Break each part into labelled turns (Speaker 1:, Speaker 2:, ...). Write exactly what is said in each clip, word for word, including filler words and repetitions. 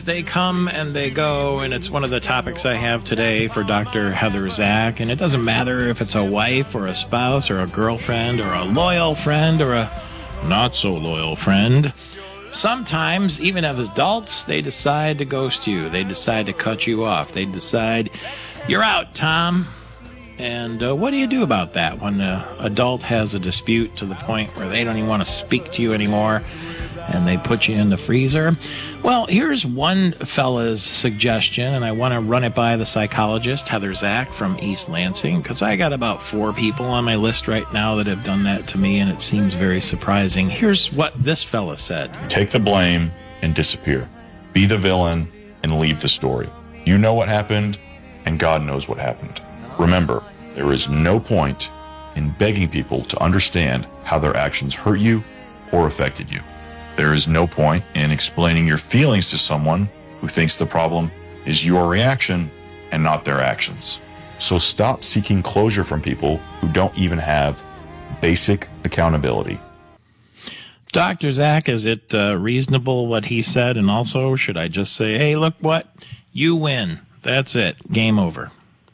Speaker 1: they come and they go, and it's one of the topics I have today for Doctor Heather Zak. And it doesn't matter if it's a wife or a spouse or a girlfriend or a loyal friend or a not-so-loyal friend. Sometimes, even as adults, they decide to ghost you. They decide to cut you off. They decide, you're out, Tom. And uh, what do you do about that when an adult has a dispute to the point where they don't even want to speak to you anymore and they put you in the freezer? Well, here's one fella's suggestion, and I want to run it by the psychologist, Heather Zak from East Lansing, because I got about four people on my list right now that have done that to me, and it seems very surprising. Here's what this fella said.
Speaker 2: Take the blame and disappear. Be the villain and leave the story. You know what happened, and God knows what happened. Remember, there is no point in begging people to understand how their actions hurt you or affected you. There is no point in explaining your feelings to someone who thinks the problem is your reaction and not their actions. So stop seeking closure from people who don't even have basic accountability.
Speaker 1: Doctor Zak, is it uh, reasonable what he said? And also, should I just say, hey, look what? You win. That's it. Game over.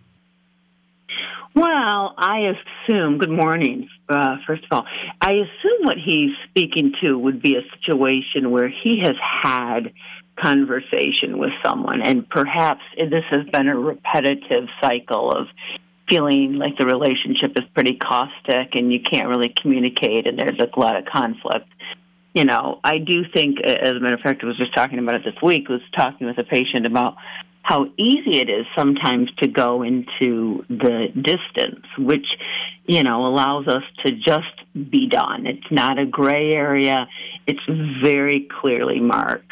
Speaker 3: Well, I assume, good morning, uh, first of all, I assume what he's speaking to would be a situation where he has had conversation with someone, and perhaps this has been a repetitive cycle of feeling like the relationship is pretty caustic and you can't really communicate and there's a lot of conflict. You know, I do think, as a matter of fact, I was just talking about it this week, I was talking with a patient about how easy it is sometimes to go into the distance, which, you know, allows us to just be done. It's not a gray area. It's very clearly marked.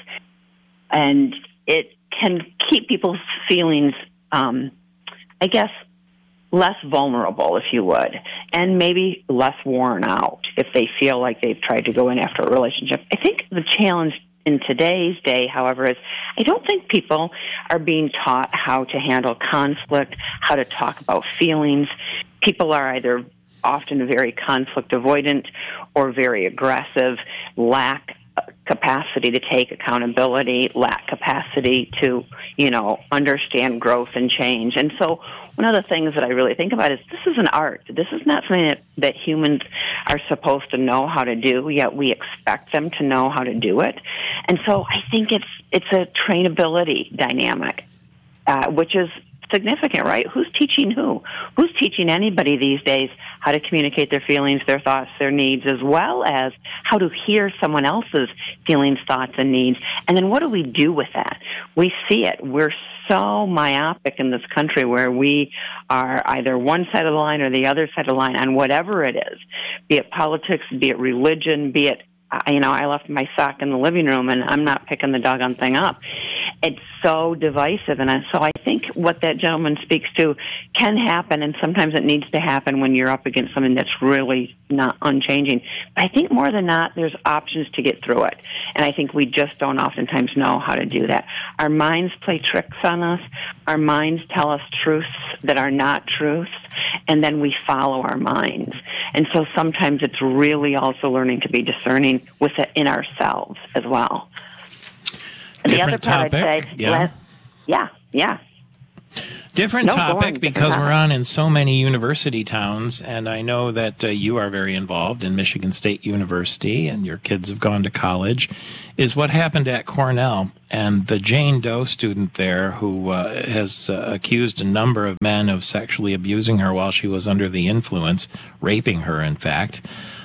Speaker 3: And it can keep people's feelings, um, I guess, less vulnerable, if you would, and maybe less worn out if they feel like they've tried to go in after a relationship. I think the challenge in today's day, however, is I don't think people are being taught how to handle conflict, how to talk about feelings. People are either often very conflict avoidant or very aggressive, lack capacity to take accountability, lack capacity to, you know, understand growth and change. And so one of the things that I really think about is this is an art. This is not something that, that humans are supposed to know how to do, yet we expect them to know how to do it. And so I think it's it's a trainability dynamic, uh, which is significant, right? Who's teaching who? Who's teaching anybody these days how to communicate their feelings, their thoughts, their needs, as well as how to hear someone else's feelings, thoughts, and needs? And then what do we do with that? We see it. We're so myopic in this country where we are either one side of the line or the other side of the line on whatever it is, be it politics, be it religion, be it, you know, I left my sock in the living room and I'm not picking the doggone thing up. It's so divisive. And so I think what that gentleman speaks to can happen, and sometimes it needs to happen when you're up against something that's really not unchanging. But I think more than not, there's options to get through it. And I think we just don't oftentimes know how to do that. Our minds play tricks on us. Our minds tell us truths that are not truths, and then we follow our minds. And so sometimes it's really also learning to be discerning with it in ourselves as well. And the other part
Speaker 1: topic.
Speaker 3: I'd say,
Speaker 1: yeah.
Speaker 3: let, yeah, yeah.
Speaker 1: Different
Speaker 3: no,
Speaker 1: topic
Speaker 3: on,
Speaker 1: because
Speaker 3: different
Speaker 1: we're
Speaker 3: topic.
Speaker 1: on in so many university towns, and I know that uh, you are very involved in Michigan State University, and your kids have gone to college, is what happened at Cornell. And the Jane Doe student there who uh, has uh, accused a number of men of sexually abusing her while she was under the influence, raping her, in fact,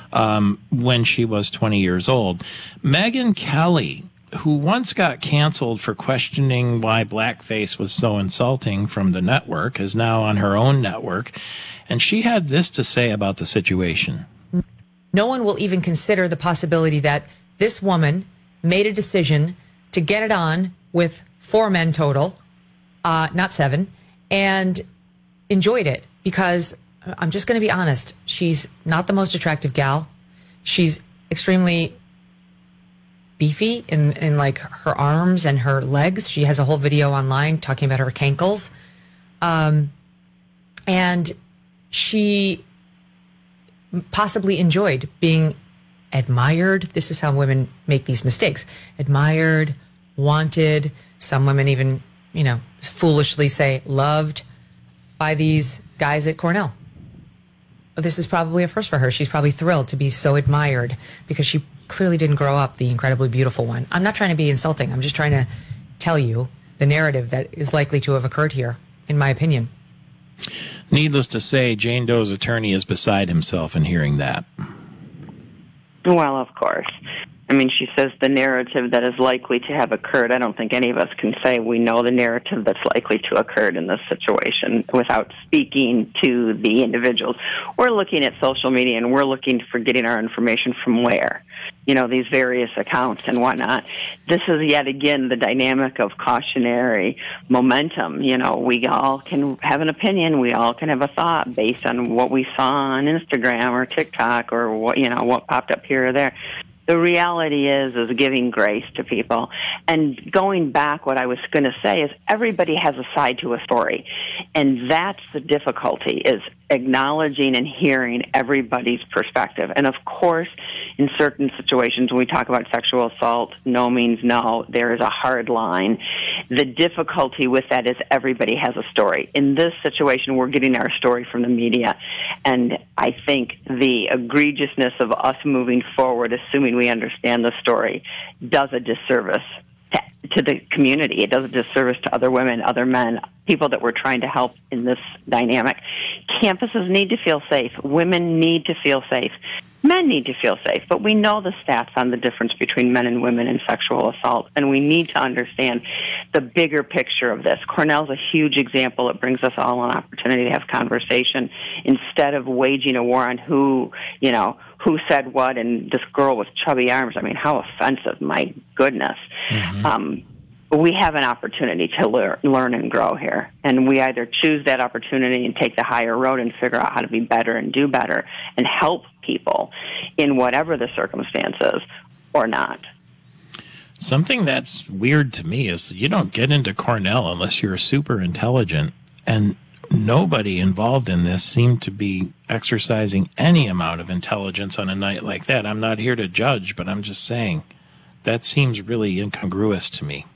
Speaker 1: um, when she was twenty years old. Megyn Kelly, who once got canceled for questioning why blackface was so insulting from the network, is now on her own network. And she had this to say about the situation.
Speaker 4: No one will even consider the possibility that this woman made a decision to get it on with four men total, uh, not seven, and enjoyed it. Because I'm just going to be honest, she's not the most attractive gal. She's extremely beefy in, in like her arms and her legs. She has a whole video online talking about her cankles. Um, and she possibly enjoyed being admired. This is how women make these mistakes. Admired, wanted, Some women even, you know, foolishly say loved by these guys at Cornell. This is probably a first for her. She's probably thrilled to be so admired because she clearly didn't grow up the incredibly beautiful one. I'm not trying to be insulting. I'm just trying to tell you the narrative that is likely to have occurred here, in my opinion.
Speaker 1: Needless to say, Jane Doe's attorney is beside himself in hearing that.
Speaker 3: Well, of course. I mean, she says the narrative that is likely to have occurred. I don't think any of us can say we know the narrative that's likely to occur in this situation without speaking to the individuals. We're looking at social media, and we're looking for getting our information from where? You know, these various accounts and whatnot. This is yet again the dynamic of cautionary momentum. You know, we all can have an opinion. We all can have a thought based on what we saw on Instagram or TikTok or what, you know, what popped up here or there. The reality is, is giving grace to people. And going back, what I was going to say is everybody has a side to a story. And that's the difficulty, is acknowledging and hearing everybody's perspective. And of course, in certain situations, when we talk about sexual assault, no means no. There is a hard line. The difficulty with that is everybody has a story. In this situation, we're getting our story from the media. And I think the egregiousness of us moving forward, assuming we understand the story, does a disservice to, to the community. It does a disservice to other women, other men, people that we're trying to help in this dynamic. Campuses need to feel safe. Women need to feel safe. Men need to feel safe, but we know the stats on the difference between men and women in sexual assault, and we need to understand the bigger picture of this. Cornell's a huge example. It brings us all an opportunity to have conversation instead of waging a war on who, you know, who said what, and this girl with chubby arms. I mean, how offensive, my goodness. Mm-hmm. Um, we have an opportunity to lear, learn and grow here. And we either choose that opportunity and take the higher road and figure out how to be better and do better and help people in whatever the circumstances, or not.
Speaker 1: Something that's weird to me is you don't get into Cornell unless you're super intelligent. And nobody involved in this seemed to be exercising any amount of intelligence on a night like that. I'm not here to judge, but I'm just saying that seems really incongruous to me.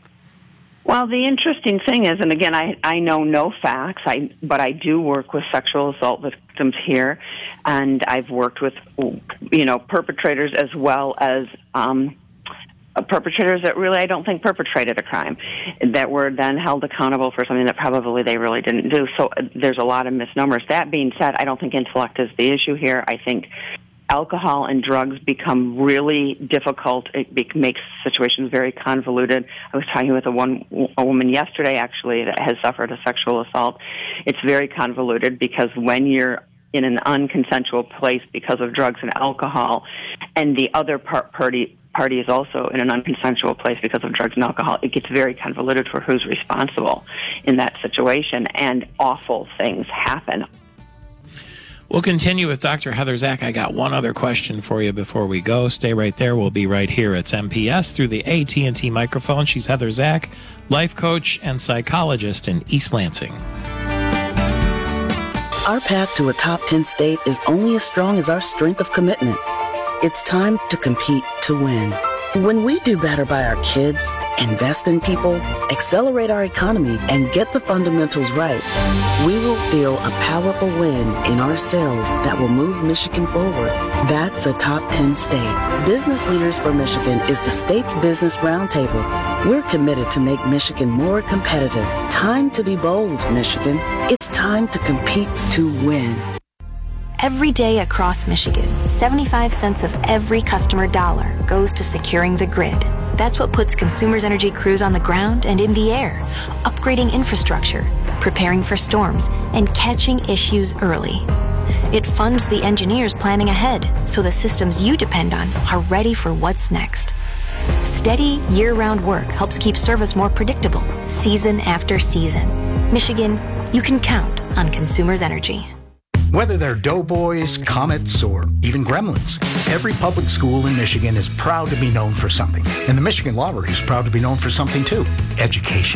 Speaker 3: Well, the interesting thing is, and again, I, I know no facts, I, but I do work with sexual assault victims here, and I've worked with, you know, perpetrators as well as um, perpetrators that really I don't think perpetrated a crime, that were then held accountable for something that probably they really didn't do. So uh, there's a lot of misnomers. That being said, I don't think intellect is the issue here. I think alcohol and drugs become really difficult. It be- makes situations very convoluted. I was talking with a one a woman yesterday, actually, that has suffered a sexual assault. It's very convoluted because when you're in an unconsensual place because of drugs and alcohol, and the other part, party party is also in an unconsensual place because of drugs and alcohol, it gets very convoluted for who's responsible in that situation, and awful things happen.
Speaker 1: We'll continue with Doctor Heather Zak. I got one other question for you before we go. Stay right there. We'll be right here. It's M P S through the A T and T microphone. She's Heather Zak, life coach and psychologist in East Lansing.
Speaker 5: Our path to a top ten state is only as strong as our strength of commitment. It's time to compete to win. When we do better by our kids, invest in people, accelerate our economy, and get the fundamentals right, we will feel a powerful win in ourselves that will move Michigan forward. That's a top ten state. Business Leaders for Michigan is the state's business roundtable. We're committed to make Michigan more competitive. Time to be bold, Michigan. It's time to compete to win.
Speaker 6: Every day across Michigan, seventy-five cents of every customer dollar goes to securing the grid. That's what puts Consumers Energy crews on the ground and in the air, upgrading infrastructure, preparing for storms, and catching issues early. It funds the engineers planning ahead so the systems you depend on are ready for what's next. Steady, year-round work helps keep service more predictable, season after season. Michigan, you can count on Consumers Energy.
Speaker 7: Whether they're doughboys, comets, or even gremlins, every public school in Michigan is proud to be known for something. And the Michigan Lottery is proud to be known for something too: education.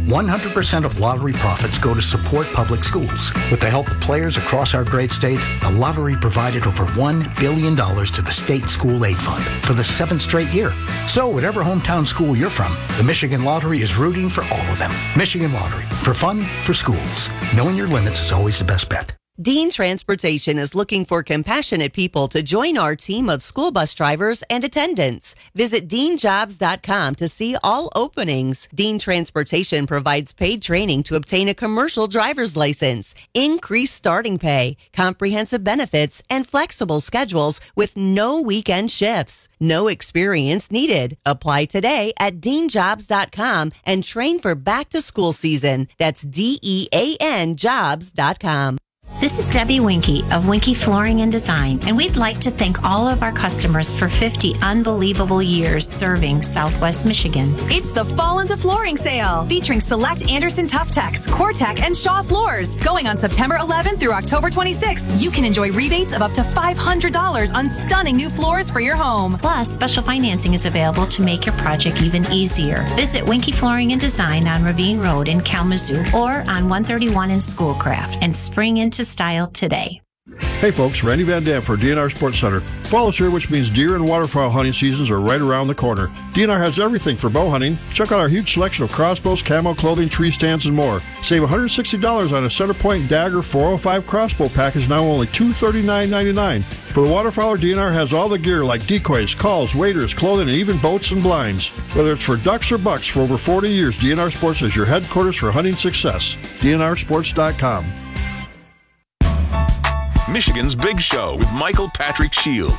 Speaker 7: one hundred percent of lottery profits go to support public schools. With the help of players across our great state, the lottery provided over one billion dollars to the State School Aid Fund for the seventh straight year. So whatever hometown school you're from, the Michigan Lottery is rooting for all of them. Michigan Lottery, for fun, for schools. Knowing your limits is always the best bet.
Speaker 8: Dean Transportation is looking for compassionate people to join our team of school bus drivers and attendants. Visit dean jobs dot com to see all openings. Dean Transportation provides paid training to obtain a commercial driver's license, increased starting pay, comprehensive benefits, and flexible schedules with no weekend shifts. No experience needed. Apply today at dean jobs dot com and train for back to school season. That's D E A N jobs dot com.
Speaker 9: This is Debbie Winky of Winky Flooring and Design, and we'd like to thank all of our customers for fifty unbelievable years serving Southwest Michigan.
Speaker 10: It's the Fall into Flooring sale, featuring select Anderson Tough-Tex, Core-Tec, and Shaw floors. Going on September eleventh through October twenty-sixth, you can enjoy rebates of up to five hundred dollars on stunning new floors for your home.
Speaker 9: Plus, special financing is available to make your project even easier. Visit Winky Flooring and Design on Ravine Road in Kalamazoo or on one thirty-one in Schoolcraft, and spring into style today.
Speaker 11: Hey folks, Randy Van Dam for D N R Sports Center. Fall is here, which means deer and waterfowl hunting seasons are right around the corner. D N R has everything for bow hunting. Check out our huge selection of crossbows, camo clothing, tree stands, and more. Save one hundred sixty dollars on a Centerpoint Dagger four oh five crossbow package, now only two hundred thirty-nine ninety-nine. For the waterfowler, D N R has all the gear like decoys, calls, waders, clothing, and even boats and blinds. Whether it's for ducks or bucks, for over forty years, D N R Sports is your headquarters for hunting success. D N R sports dot com.
Speaker 12: Michigan's Big Show with Michael Patrick Shield.